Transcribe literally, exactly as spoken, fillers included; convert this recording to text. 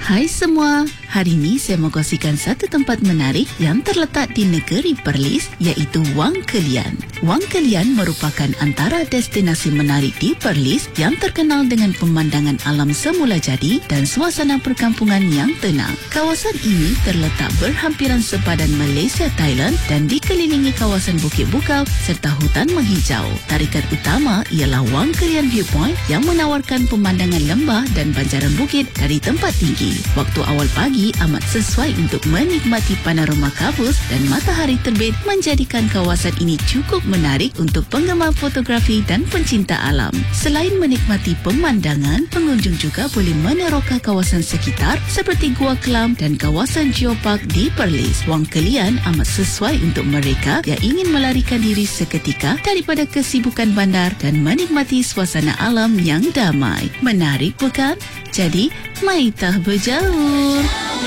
Hai semua, hari ini saya mau kongsikan satu tempat menarik yang terletak di negeri Perlis, iaitu Wang Kelian. Wang Kelian merupakan antara destinasi menarik di Perlis yang terkenal dengan pemandangan alam semula jadi dan suasana perkampungan yang tenang. Kawasan ini terletak berhampiran sepadan Malaysia, Thailand dan dikelilingi kawasan Bukit Bukau serta hutan menghijau. Tarikan utama ialah Wang Kelian Viewpoint yang menawarkan pemandangan lembah dan banjaran bukit dari tempat tinggi. Waktu awal pagi amat sesuai untuk menikmati panorama kabus dan matahari terbit, menjadikan kawasan ini cukup menarik untuk penggemar fotografi dan pencinta alam. Selain menikmati pemandangan, pengunjung juga boleh meneroka kawasan sekitar seperti Gua Kelam dan kawasan Geopark di Perlis. Wang Kelian amat sesuai untuk mereka yang ingin melarikan diri seketika daripada kesibukan bandar dan menikmati suasana alam yang damai. Menarik bukan? Jadi, mari tah berjauh.